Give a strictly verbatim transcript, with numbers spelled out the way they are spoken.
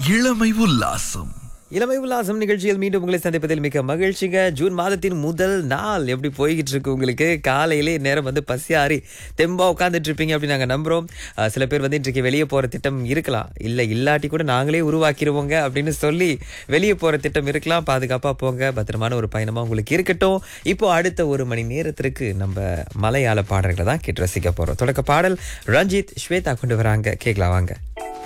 இளமை உல்லாசம். இளமை உல்லாசம் நிகழ்ச்சியில் மீண்டும் உங்களை சந்திப்பதில் மிக்க மகிழ்ச்சிங்க. ஜூன் மாதத்தின் முதல் நாள் எப்படி போய்கிட்டு இருக்கு உங்களுக்கு? காலையிலே நேரம் வந்து பசியாரி தெம்பா உட்காந்துட்டு இருப்பீங்க அப்படின்னு நாங்க நம்புறோம். அஹ் சில பேர் வந்து இன்றைக்கு வெளியே போற திட்டம் இருக்கலாம், இல்ல இல்லாட்டி கூட நாங்களே உருவாக்கிடுவோங்க அப்படின்னு சொல்லி வெளியே போற திட்டம் இருக்கலாம். பாதுகாப்பா போங்க, பத்திரமான ஒரு பயணமா உங்களுக்கு இருக்கட்டும். இப்போ அடுத்த ஒரு மணி நேரத்திற்கு நம்ம மலையாள பாடல்களை தான் கேட்டு ரசிக்க போறோம். தொடக்க பாடல் ரஞ்சித் ஸ்வேதா கொண்டு வராங்க, கேட்கலாம் வாங்க.